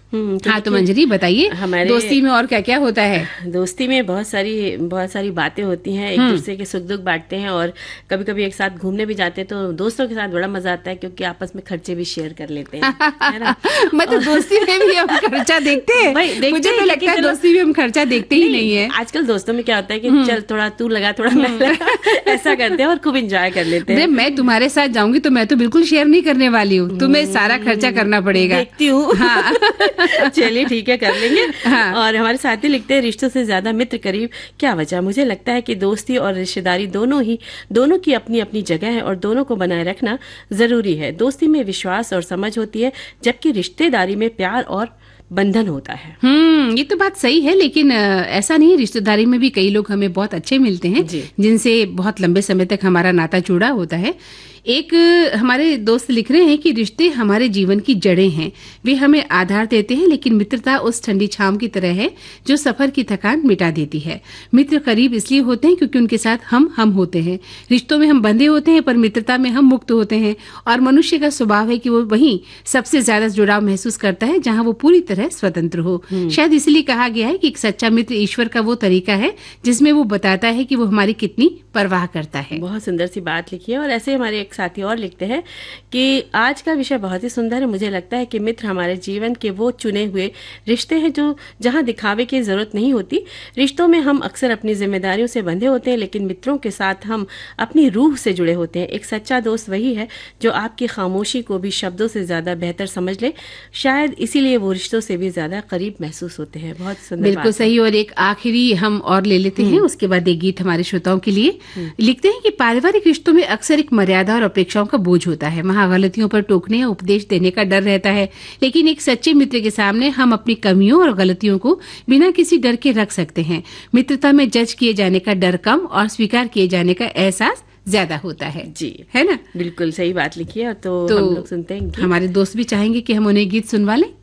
हाँ, तो मंजरी बताइए, हमारे दोस्ती में और क्या क्या होता है? दोस्ती में बहुत सारी बातें होती हैं, एक दूसरे के सुख दुख बांटते हैं, और कभी कभी एक साथ घूमने भी जाते हैं तो दोस्तों के साथ बड़ा मजा आता है, क्योंकि आपस में खर्चे भी शेयर कर लेते हैं, है ना? मतलब दोस्ती में भी हम खर्चा देखते हैं? मुझे तो लगता है दोस्ती में हम खर्चा देखते ही नहीं है। आजकल दोस्तों में क्या होता है कि चल थोड़ा तू लगा थोड़ा मैं लगा, ऐसा करते हैं और खूब एंजॉय कर लेते हैं। मैं तुम्हारे साथ जाऊंगी तो मैं तो बिल्कुल शेयर नहीं करने वाली हूँ, तुम्हें सारा खर्चा करना पड़ेगा। देखती हूँ। चलिए ठीक है, कर लेंगे। और हमारे साथी लिखते हैं, रिश्तों से ज्यादा मित्र करीब, क्या वजह? मुझे लगता है कि दोस्ती और रिश्तेदारी दोनों की अपनी अपनी जगह है और दोनों को बनाए रखना जरूरी है। दोस्ती में विश्वास और समझ होती है, जबकि रिश्तेदारी में प्यार और बंधन होता है। ये तो बात सही है, लेकिन ऐसा नहीं, रिश्तेदारी में भी कई लोग हमें बहुत अच्छे मिलते हैं जिनसे बहुत लंबे समय तक हमारा नाता जुड़ा होता है। एक हमारे दोस्त लिख रहे हैं कि रिश्ते हमारे जीवन की जड़ें हैं, वे हमें आधार देते हैं, लेकिन मित्रता उस ठंडी छांव की तरह है जो सफर की थकान मिटा देती है। मित्र करीब इसलिए होते हैं क्योंकि उनके साथ हम होते हैं। रिश्तों में हम बंधे होते हैं, पर मित्रता में हम मुक्त होते हैं। और मनुष्य का स्वभाव है कि वो वहीं सबसे ज्यादा जुड़ाव महसूस करता है जहां वो पूरी तरह स्वतंत्र हो। शायद इसलिए कहा गया है कि एक सच्चा मित्र ईश्वर का वो तरीका है जिसमें वो बताता है कि वो हमारी कितनी परवाह करता है। बहुत सुंदर सी बात लिखी है। और ऐसे हमारे एक साथी और लिखते हैं कि आज का विषय बहुत ही सुंदर है। मुझे लगता है कि मित्र हमारे जीवन के वो चुने हुए रिश्ते हैं जो जहां दिखावे की जरूरत नहीं होती। रिश्तों में हम अक्सर अपनी जिम्मेदारियों से बंधे होते हैं, लेकिन मित्रों के साथ हम अपनी रूह से जुड़े होते हैं। एक सच्चा दोस्त वही है जो आपकी खामोशी को भी शब्दों से ज्यादा बेहतर समझ ले। शायद इसीलिए वो रिश्तों से भी ज्यादा करीब महसूस होते हैं। बहुत सुंदर, बिल्कुल सही। और एक आखिरी हम और ले लेते हैं, उसके बाद एक गीत हमारे श्रोताओं के लिए। लिखते हैं कि पारिवारिक रिश्तों में अक्सर एक मर्यादा और अपेक्षाओं का बोझ होता है। वहाँ गलतियों पर टोकने या उपदेश देने का डर रहता है, लेकिन एक सच्चे मित्र के सामने हम अपनी कमियों और गलतियों को बिना किसी डर के रख सकते हैं। मित्रता में जज किए जाने का डर कम और स्वीकार किए जाने का एहसास ज्यादा होता है। जी, है ना? बिल्कुल सही बात लिखी है। तो हम लोग सुनते हैं, हमारे दोस्त भी चाहेंगे कि हम उन्हें गीत सुनवा लें।